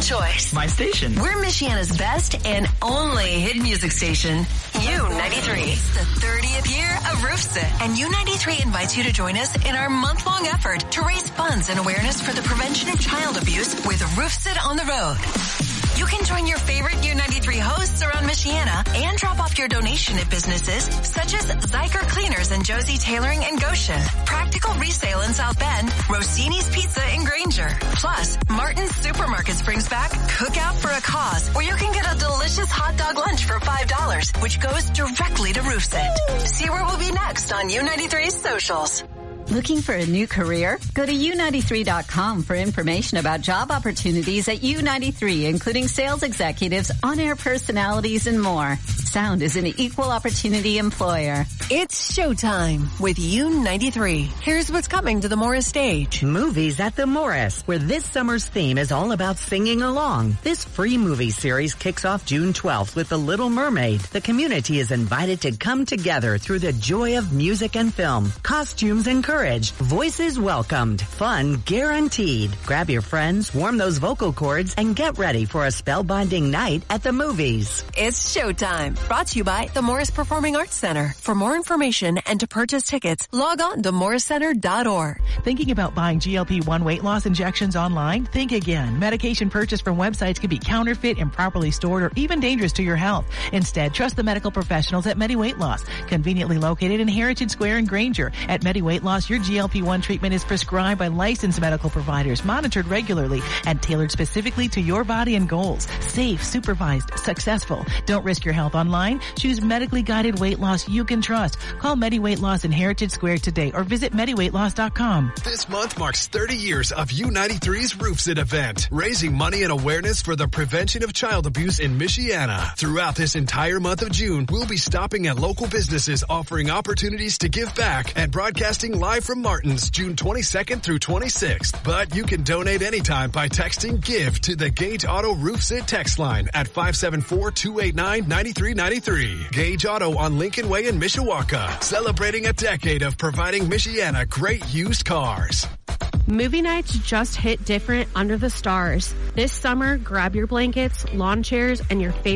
choice. My station. We're Michiana's best and only hit music station, U93. It's the 30th year of RoofSit, and U93 invites you to join us in our month-long effort to raise funds and awareness for the prevention of child abuse with RoofSit on the road. You can join your favorite U93 hosts around Michiana and drop off your donation at businesses such as Zyker Cleaners and Josie Tailoring in Goshen, Practical Resale in South Bend, Rossini's Pizza in Granger. Plus, Martin's Supermarkets brings back Cookout for a Cause, where you can get a delicious hot dog lunch for $5, which goes directly to RoofSit. See where we'll be next on U93's socials. Looking for a new career? Go to U93.com for information about job opportunities at U93, including sales executives, on-air personalities, and more. Sound is an equal opportunity employer. It's showtime with U93. Here's what's coming to the Morris stage. Movies at the Morris, where this summer's theme is all about singing along. This free movie series kicks off June 12th with The Little Mermaid. The community is invited to come together through the joy of music and film. Costumes encouraged. Voices welcomed. Fun guaranteed. Grab your friends, warm those vocal cords, and get ready for a spellbinding night at the movies. It's showtime. Brought to you by the Morris Performing Arts Center. For more information and to purchase tickets, log on to morriscenter.org. Thinking about buying GLP-1 weight loss injections online? Think again. Medication purchased from websites can be counterfeit, improperly stored, or even dangerous to your health. Instead, trust the medical professionals at MediWeight Loss, conveniently located in Heritage Square in Granger. At MediWeight Loss, your GLP-1 treatment is prescribed by licensed medical providers, monitored regularly, and tailored specifically to your body and goals. Safe, supervised, successful. Don't risk your health online. Choose medically guided weight loss you can trust. Call MediWeight Loss in Heritage Square today or visit MediWeightLoss.com. This month marks 30 years of U93's RoofSit event, raising money and awareness for the prevention of child abuse in Michiana. Throughout this entire month of June, we'll be stopping at local businesses offering opportunities to give back and broadcasting live from Martin's June 22nd through 26th. But you can donate anytime by texting GIVE to the Gage Auto RoofSit text line at 574-289-9393. Gage Auto on Lincoln Way in Mishawaka, celebrating a decade of providing Michiana great used cars. Movie nights just hit different under the stars. This summer, grab your blankets, lawn chairs, and your favorite